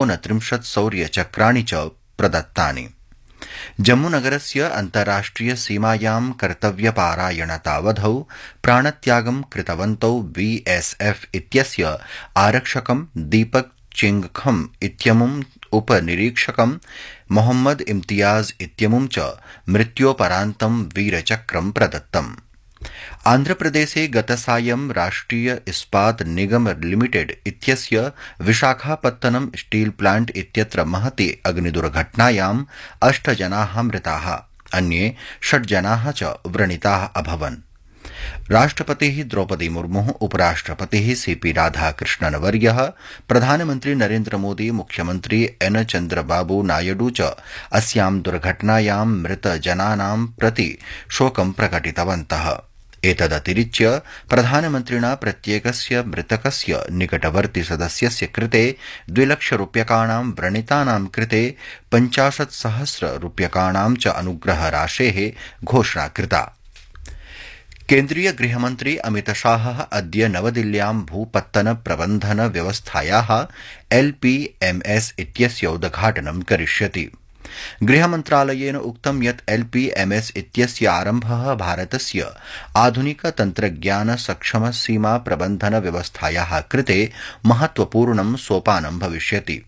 39 शौर्यचक्राणि च प्रदत्तानि। जम्मूनगरस्य अन्ताराष्ट्रिय सीमायां कर्तव्यपारायणतावधौ प्राणत्यागं कृतवन्तौ बीएसएफ इत्यस्य आरक्षकं दीपक चिंगखम इत्यमुम् उपनिरीक्षकं मोहम्मद इम्तियाज इत्यमुं च मृत्योपरान्तं वीरचक्रं प्रदत्तम्। आन्ध्रप्रदेशे गतसायं राष्ट्रिय इस्पात निगम लिमिटेड इत्यस्य विशाखापत्तनम स्टील प्लांट इत्यत्र महती अग्निदुर्घटनायां 8 जनाः मृताः, अन्ये 6 जनाः च व्रणिताः अभवन्। राष्ट्रपतिः द्रौपदी मुर्मुः, उपराष्ट्रपतिः सीपी राधाकृष्णन वर्यः, प्रधानमन्त्री नरेन्द्र मोदी, मुख्यमन्त्री एन चन्द्रबाबू नायडू च अस्यां दुर्घटनायां मृतजनानां प्रति शोकं प्रकटितवन्तः। एतदतिरिच्य प्रधानमन्त्रिणा प्रत्येकस्य मृतकस्य निकटवर्ति सदस्यस्य कृते 2 लक्षरूप्यकाणां, व्रणितानां कृते 50,000 रूप्यकाणां च अनुग्रहराशेः घोषणा कृता। केन्द्रीय गृहमन्त्री अमितशाहः अद्य नवदिल्ल्यां भूपत्तन प्रबन्धन व्यवस्थायाः LPMS इत्यस्य उद्घाटनं करिष्यति। गृहमन्त्रालयेन उक्तं यत् LPMS इत्यस्य आरम्भः भारतस्य आधुनिक तन्त्रज्ञान सक्षम सीमा प्रबन्धन व्यवस्थायाः कृते महत्वपूर्णं सोपानं भविष्यति।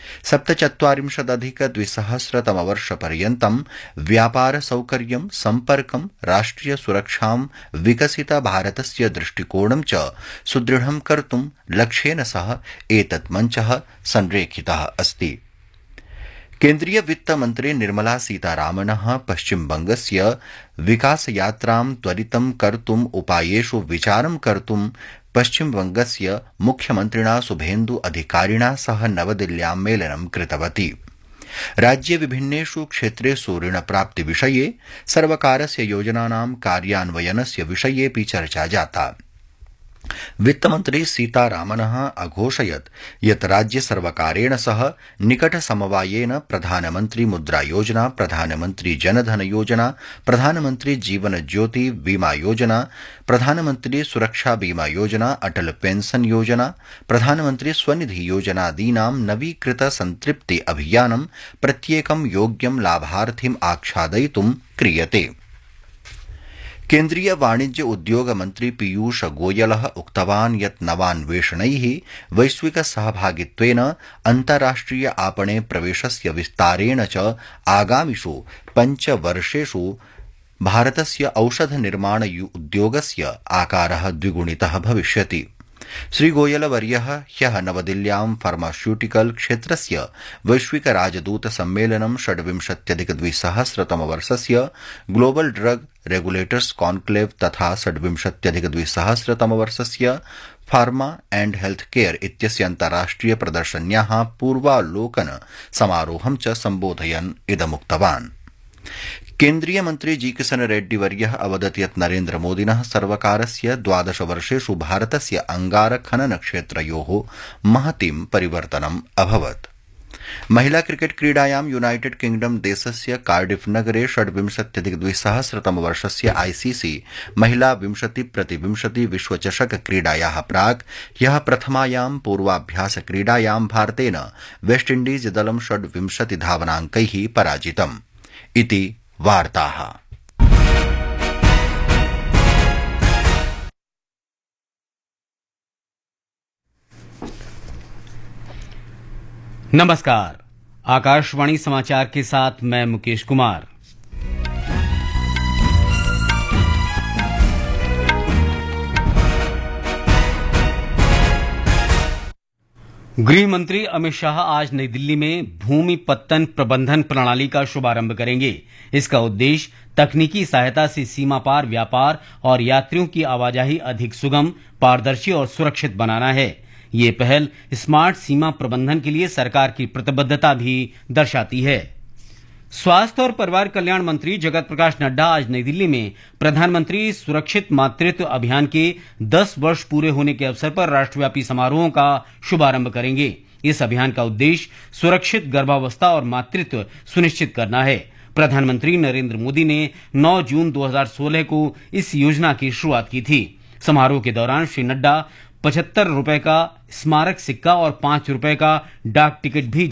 47,200 व्यापार सौकर्यं, सम्पर्कं, राष्ट्रिय सुरक्षां, विकसित भारतस्य दृष्टिकोणं च सुदृढं कर्तुं लक्ष्येन सह एतत् मञ्चः संरेखितः अस्ति। केन्द्रीय वित्तमन्त्री निर्मला सीतारामनः पश्चिमबंगस्य विकासयात्रां त्वरितं कर्तुम् उपायेषु विचारं कर्तुं पश्चिमबंगस्य मुख्यमन्त्रिणा शुभेन्दु अधिकारिणा सह नवदिल्ल्यां मेलनं कृतवती। राज्ये विभिन्नेषु क्षेत्रेषु ऋणप्राप्तिविषये, सर्वकारस्य योजनानां कार्यान्वयनस्य विषयेऽपि चर्चा जाता। वित्तमन्त्री सीतारामनः अघोषयत् यत् राज्यसर्वकारेण सह निकटसमवायेन प्रधानमन्त्री मुद्रा योजना, प्रधानमन्त्री जनधन योजना, प्रधानमन्त्री जीवन ज्योति बीमा योजना, प्रधानमन्त्री सुरक्षा बीमा योजना, अटल पेंशन योजना, प्रधानमन्त्री स्वनिधि योजनादीनां नवीकृत संतृप्ति अभियानं प्रत्येकं योग्यं लाभार्थिम् आच्छादयितुं क्रियते। केन्द्रीय वाणिज्य उद्योग मन्त्री पीयूष गोयलः उक्तवान् यत् नवान्वेषणैः वैश्विक सहभागित्वेन अन्ताराष्ट्रिय आपणे प्रवेशस्य विस्तारेण च आगामिषु 5 वर्षेषु भारतस्य औषध निर्माण उद्योगस्य आकारः द्विगुणितः भविष्यति। श्रीगोयलवर्यः ह्यः नवदिल्ल्यां फार्मास्यूटिकल क्षेत्रस्य वैश्विक राजदूत सम्मेलनं 26,200 वर्षस्य ग्लोबल ड्रग रेगुलेटर्स कॉन्क्लेव तथा 26,200 वर्षस्य फार्मा एंड हेल्थ केयर इत्यस्य अन्ताराष्ट्रिय प्रदर्शन्याः पूर्वालोकन समारोहं च सम्बोधयन् इदमुक्तवान्। केन्द्रीय मन्त्री जी किशन रेड्डी वर्यः अवदत् यत् नरेन्द्र मोदिनः सर्वकारस्य 12 वर्षेषु भारतस्य अंगारखनन क्षेत्रयोः महतीं परिवर्तनम् अभवत्। महिला क्रिकेट क्रीडायां यूनाइटेड किंगडम देशस्य कार्डिफ नगरे 26,200 वर्षस्य ICC महिला 20x20 विश्वचषक क्रीडायाः प्राक् ह्यः प्रथमायां पूर्वाभ्यास क्रीडायां भारतेन वेस्टइण्डीज दलं 26 धावनाङ्कैः पराजितम्। इति वार्ताः। नमस्कार, आकाशवाणी समाचार के साथ मैं मुकेश कुमार। गृह मंत्री अमित शाह आज नई दिल्ली में भूमि पत्तन प्रबंधन प्रणाली का शुभारंभ करेंगे। इसका उद्देश्य तकनीकी सहायता से सीमा पार व्यापार और यात्रियों की आवाजाही अधिक सुगम, पारदर्शी और सुरक्षित बनाना है। ये पहल स्मार्ट सीमा प्रबंधन के लिए सरकार की प्रतिबद्धता भी दर्शाती है। स्वास्थ्य और परिवार कल्याण मंत्री जगत प्रकाश नड्डा आज नई दिल्ली में प्रधानमंत्री सुरक्षित मातृत्व अभियान के 10 वर्ष पूरे होने के अवसर पर राष्ट्रव्यापी समारोहों का शुभारंभ करेंगे। इस अभियान का उद्देश्य सुरक्षित गर्भावस्था और मातृत्व सुनिश्चित करना है। प्रधानमंत्री नरेंद्र मोदी ने 9 जून 2016 को इस योजना की शुरुआत की थी। समारोह के दौरान श्री नड्डा 75 रुपए का स्मारक सिक्का और 5 रुपए का डाक टिकट भी